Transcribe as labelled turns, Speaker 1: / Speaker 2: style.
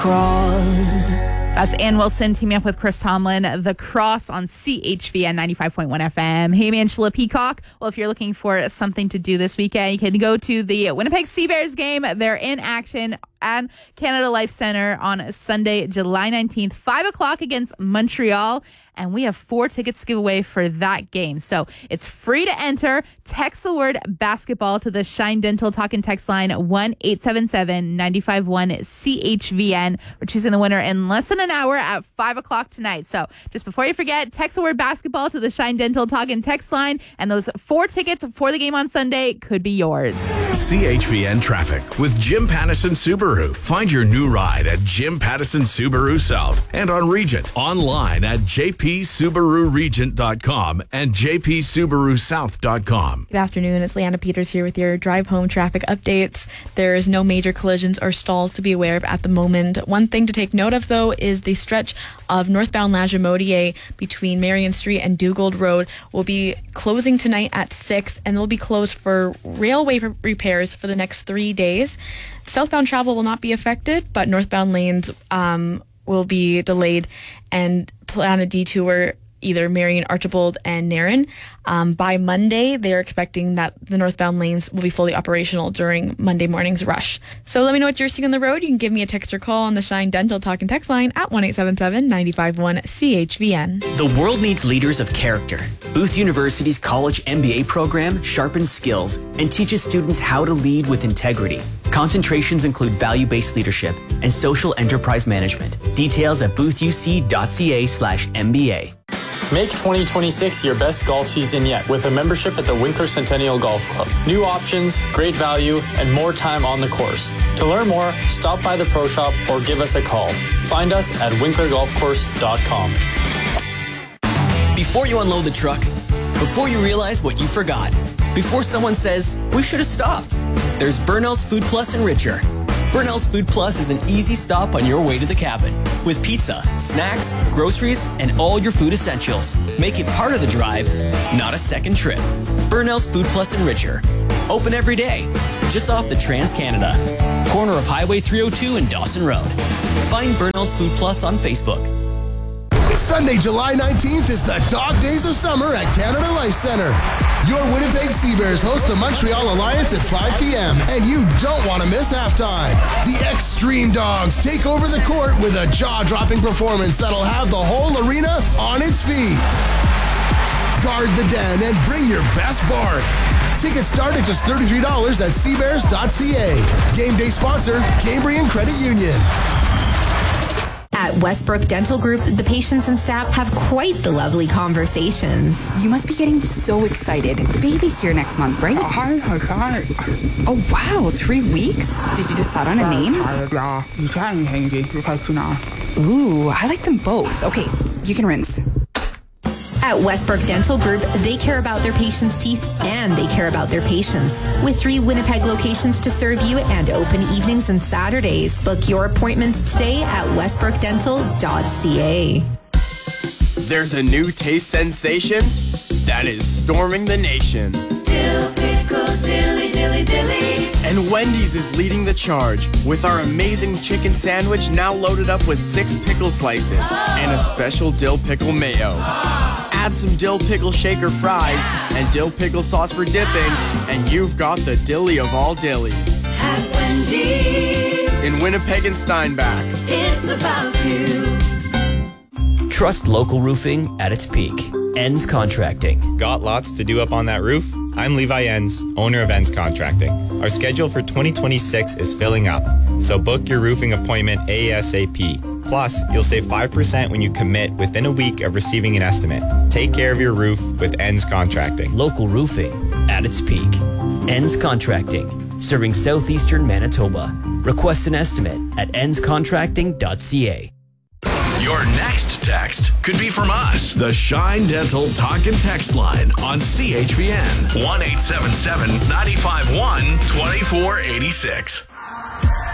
Speaker 1: That's Ann Wilson teaming up with Chris Tomlin. The Cross on CHVN 95.1 FM. Hey, Angela Peacock. Well, if you're looking for something to do this weekend, you can go to the Winnipeg Sea Bears game. They're in action at Canada Life Centre on Sunday, July 19th, 5 o'clock against Montreal. And we have 4 tickets to give away for that game. So it's free to enter. Text the word basketball to the Shine Dental Talk and Text line 1-877-951-CHVN. We're choosing the winner in less than an hour at 5 o'clock tonight. So just before you forget, text the word basketball to the Shine Dental Talk and Text line. And those 4 tickets for the game on Sunday could be yours.
Speaker 2: CHVN Traffic with Jim Pattison Subaru. Find your new ride at Jim Pattison Subaru South and on Regent. Online at jpsubaruregent.com and jpsubarusouth.com.
Speaker 3: Good afternoon. It's Leanna Peters here with your drive home traffic updates. There is no major collisions or stalls to be aware of at the moment. One thing to take note of, though, is the stretch of northbound Lagimodiere between Marion Street and Dugald Road will be closing tonight at 6 and will be closed for railway repairs for the next 3 days. Southbound travel will not be affected, but northbound lanes will be delayed, and plan a detour either Marion, Archibald, and Nairn. By Monday, they're expecting that the northbound lanes will be fully operational during Monday morning's rush. So let me know what you're seeing on the road. You can give me a text or call on the Shine Dental Talk and Text line at 1-877-951-CHVN.
Speaker 4: The world needs leaders of character. Booth University's college MBA program sharpens skills and teaches students how to lead with integrity. Concentrations include value-based leadership and social enterprise management. Details at boothUC.ca/MBA.
Speaker 5: Make 2026 your best golf season yet with a membership at the Winkler Centennial Golf Club. New options, great value, and more time on the course. To learn more, stop by the Pro Shop or give us a call. Find us at winklergolfcourse.com.
Speaker 4: Before you unload the truck, before you realize what you forgot, before someone says, we should have stopped, there's Burnell's Food Plus and Richer. Burnell's Food Plus is an easy stop on your way to the cabin with pizza, snacks, groceries, and all your food essentials. Make it part of the drive, not a second trip. Burnell's Food Plus and Richer. Open every day, just off the Trans-Canada, corner of Highway 302 and Dawson Road. Find Burnell's Food Plus on Facebook.
Speaker 6: Sunday, July 19th is the Dog Days of Summer at Canada Life Centre. Your Winnipeg Sea Bears host the Montreal Alliance at 5 p.m. and you don't want to miss halftime. The Extreme Dogs take over the court with a jaw-dropping performance that'll have the whole arena on its feet. Guard the den and bring your best bark. Tickets start at just $33 at seabears.ca. Game day sponsor, Cambrian Credit Union.
Speaker 7: At Westbrook Dental Group, the patients and staff have quite the lovely conversations.
Speaker 8: You must be getting so excited. Baby's here next month, right? Oh, wow, 3 weeks? Did you decide on a name? Ooh, I like them both. Okay, you can rinse.
Speaker 7: At Westbrook Dental Group, they care about their patients' teeth and they care about their patients. With 3 Winnipeg locations to serve you and open evenings and Saturdays. Book your appointments today at westbrookdental.ca.
Speaker 9: There's a new taste sensation that is storming the nation.
Speaker 10: Dill pickle dilly dilly dilly.
Speaker 9: And Wendy's is leading the charge with our amazing chicken sandwich now loaded up with 6 pickle slices and a special dill pickle mayo. Add some dill pickle shaker fries and dill pickle sauce for dipping, and you've got the dilly of all dillies.
Speaker 10: At Wendy's.
Speaker 9: In Winnipeg and Steinbach.
Speaker 10: It's about you.
Speaker 4: Trust local roofing at its peak. Enns Contracting.
Speaker 11: Got lots to do up on that roof? I'm Levi Enns, owner of Enns Contracting. Our schedule for 2026 is filling up, so book your roofing appointment ASAP. Plus, you'll save 5% when you commit within a week of receiving an estimate. Take care of your roof with Enns Contracting.
Speaker 4: Local roofing at its peak. Enns Contracting, serving southeastern Manitoba. Request an estimate at ennscontracting.ca.
Speaker 2: Your next text could be from us. The Shine Dental Talk and Text line on CHVN 1-877-951-2486.